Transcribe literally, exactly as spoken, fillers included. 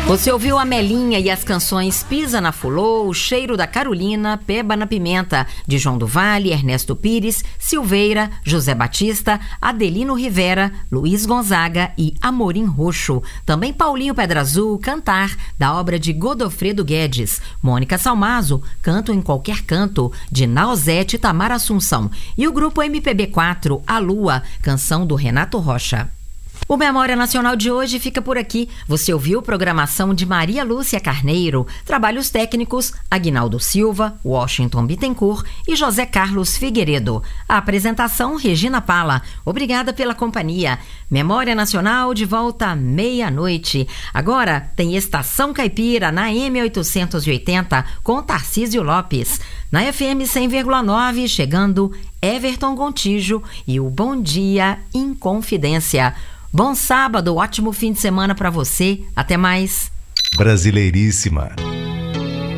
Você ouviu a Melinha e as canções Pisa na Fulô, O Cheiro da Carolina, Peba na Pimenta, de João do Vale, Ernesto Pires, Silveira, José Batista, Adelino Rivera, Luiz Gonzaga e Amorim Roxo. Também Paulinho Pedra Azul, Cantar, da obra de Godofredo Guedes. Mônica Salmazo, Canto em Qualquer Canto, de Nausete e Tamar Assunção. E o grupo M P B quatro, A Lua, canção do Renato Rocha. O Memória Nacional de hoje fica por aqui. Você ouviu programação de Maria Lúcia Carneiro, trabalhos técnicos Aguinaldo Silva, Washington Bittencourt e José Carlos Figueiredo. A apresentação Regina Pala. Obrigada pela companhia. Memória Nacional de volta à meia-noite. Agora tem Estação Caipira na M oitocentos e oitenta com Tarcísio Lopes. Na F M cem vírgula nove chegando Everton Gontijo e o Bom Dia Inconfidência. Bom sábado, ótimo fim de semana para você. Até mais. Brasileiríssima.